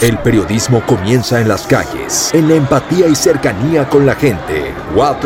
El periodismo comienza en las calles, en la empatía y cercanía con la gente.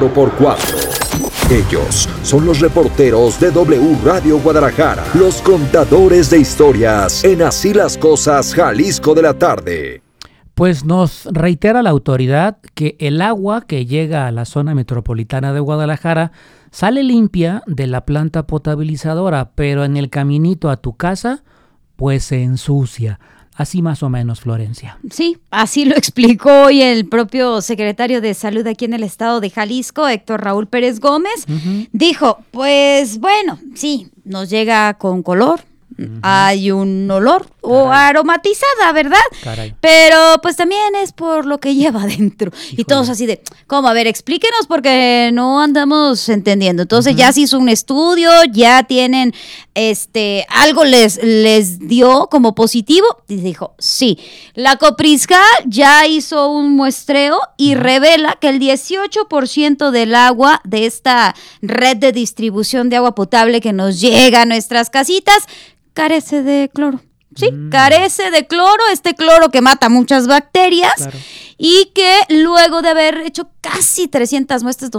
4x4. Ellos son los reporteros de W Radio Guadalajara, los contadores de historias en Así las Cosas, Jalisco de la tarde. Pues nos reitera la autoridad que el agua que llega a la zona metropolitana de Guadalajara sale limpia de la planta potabilizadora, pero en el caminito a tu casa, pues se ensucia. Así más o menos, Florencia. Sí, así lo explicó hoy el propio secretario de Salud aquí en el estado de Jalisco, Héctor Raúl Pérez Gómez. Dijo, pues bueno, sí, nos llega con color, hay un olor o aromatizada, ¿verdad? Caray. Pero pues también es por lo que lleva adentro. Híjole. Y todos así de, ¿cómo? A ver, explíquenos porque no andamos entendiendo. Entonces ya se hizo un estudio, ya tienen algo les dio como positivo. Y dijo, sí, la Copriscal ya hizo un muestreo y revela que el 18% del agua de esta red de distribución de agua potable que nos llega a nuestras casitas carece de cloro. Sí, carece de cloro, este cloro que mata muchas bacterias. Claro. Y que luego de haber hecho casi 300 muestras,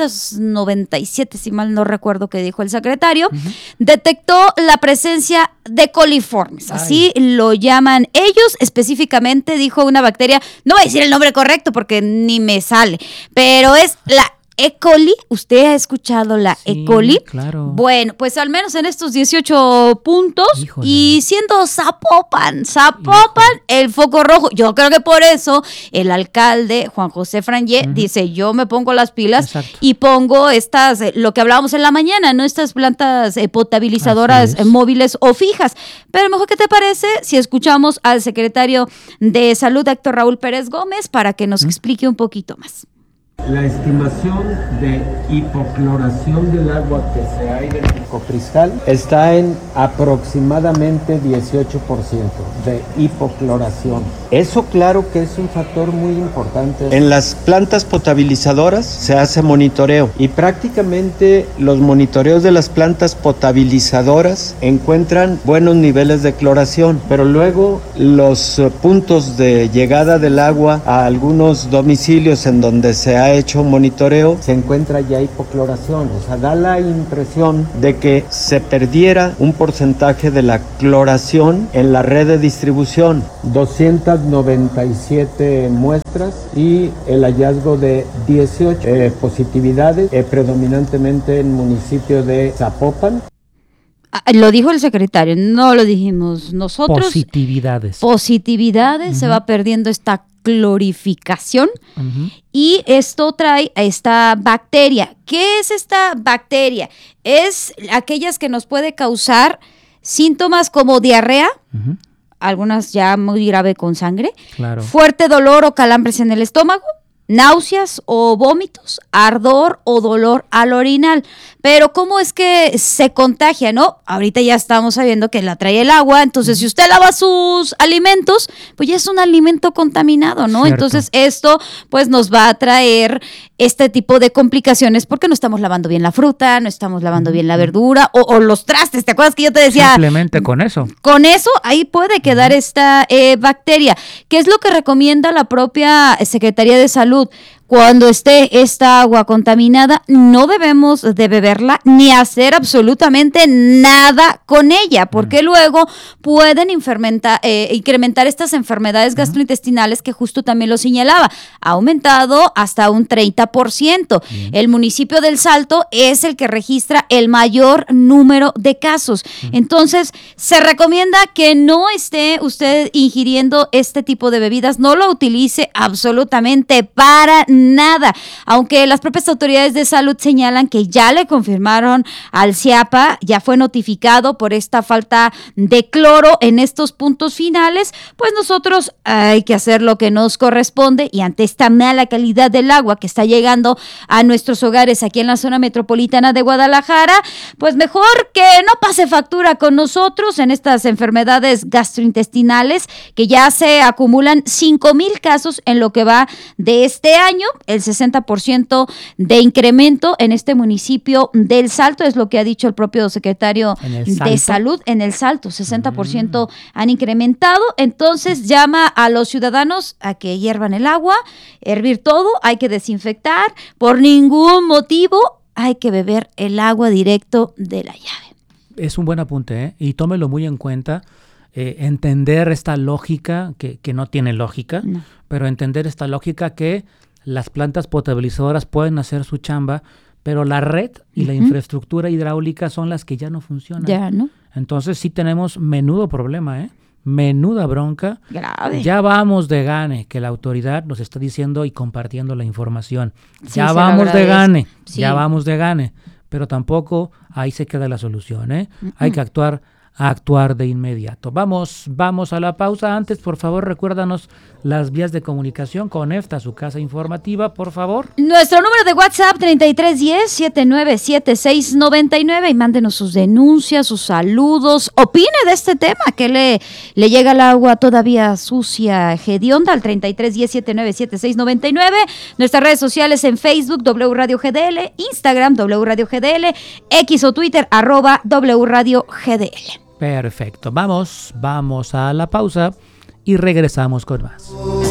297, si mal no recuerdo que dijo el secretario, detectó la presencia de coliformes, así lo llaman ellos, específicamente dijo una bacteria, no voy a decir el nombre correcto porque ni me sale, pero es la E. coli. ¿Usted ha escuchado la E. coli? Claro. Bueno, pues al menos en estos 18 puntos. Híjole. Y siendo Zapopan, el foco rojo. Yo creo que por eso el alcalde Juan José Frangé dice, yo me pongo las pilas. Exacto. Y pongo estas, lo que hablábamos en la mañana, ¿no? Estas plantas potabilizadoras móviles o fijas. Pero mejor, ¿qué te parece si escuchamos al secretario de Salud, Héctor Raúl Pérez Gómez, para que nos explique un poquito más? La estimación de hipocloración del agua que se hay del Copriscal está en aproximadamente 18% de hipocloración. Eso claro que es un factor muy importante. En las plantas potabilizadoras se hace monitoreo y prácticamente los monitoreos de las plantas potabilizadoras encuentran buenos niveles de cloración, pero luego los puntos de llegada del agua a algunos domicilios en donde se ha hecho un monitoreo, se encuentra ya hipocloración, o sea, da la impresión de que se perdiera un porcentaje de la cloración en la red de distribución. 297 muestras y el hallazgo de 18 positividades, predominantemente en el municipio de Zapopan. Lo dijo el secretario, no lo dijimos nosotros. Positividades, se va perdiendo esta clorificación y esto trae a esta bacteria. ¿Qué es esta bacteria? Es aquellas que nos puede causar síntomas como diarrea, algunas ya muy grave con sangre, fuerte dolor o calambres en el estómago, náuseas o vómitos, ardor o dolor al orinal. Pero ¿cómo es que se contagia, no? Ahorita ya estamos sabiendo que la trae el agua, entonces si usted lava sus alimentos, pues ya es un alimento contaminado, ¿no? Cierto. Entonces esto pues nos va a traer este tipo de complicaciones porque no estamos lavando bien la fruta, no estamos lavando bien la verdura o los trastes. ¿Te acuerdas que yo te decía? Simplemente con eso. Con eso ahí puede quedar esta bacteria. ¿Qué es lo que recomienda la propia Secretaría de Salud? Cuando esté esta agua contaminada, no debemos de beberla ni hacer absolutamente nada con ella, porque luego pueden incrementar estas enfermedades gastrointestinales que justo también lo señalaba. Ha aumentado hasta un 30%. El municipio del Salto es el que registra el mayor número de casos. Entonces, se recomienda que no esté usted ingiriendo este tipo de bebidas, no lo utilice absolutamente para nada, aunque las propias autoridades de salud señalan que ya le confirmaron al CIAPA, ya fue notificado por esta falta de cloro en estos puntos finales, pues nosotros hay que hacer lo que nos corresponde y ante esta mala calidad del agua que está llegando a nuestros hogares aquí en la zona metropolitana de Guadalajara, pues mejor que no pase factura con nosotros en estas enfermedades gastrointestinales que ya se acumulan 5,000 casos en lo que va de este año el 60% de incremento en este municipio del Salto, es lo que ha dicho el propio secretario de Salud. En el Salto, 60% han incrementado. Entonces llama a los ciudadanos a que hiervan el agua, hervir todo, hay que desinfectar. Por ningún motivo hay que beber el agua directo de la llave. Es un buen apunte, ¿eh? Y tómelo muy en cuenta. Entender esta lógica, que no tiene lógica, pero entender esta lógica que las plantas potabilizadoras pueden hacer su chamba, pero la red y la infraestructura hidráulica son las que ya no funcionan. Ya, ¿no? Entonces sí tenemos menudo problema, menuda bronca. Grave. Ya vamos de gane, que la autoridad nos está diciendo y compartiendo la información. Sí, ya se vamos lo de agradezco. gane, Sí. ya vamos de gane, pero tampoco ahí se queda la solución, Hay que actuar de inmediato. Vamos a la pausa. Antes, por favor, recuérdanos las vías de comunicación con EFTA, su casa informativa, por favor. Nuestro número de WhatsApp 3310-797699 y mándenos sus denuncias, sus saludos, opine de este tema, que le llega el agua todavía sucia, hedionda al 3310-797699. Nuestras redes sociales en Facebook, W Radio GDL, Instagram, W Radio GDL, X o Twitter, @W Radio GDL. Perfecto. Vamos a la pausa y regresamos con más.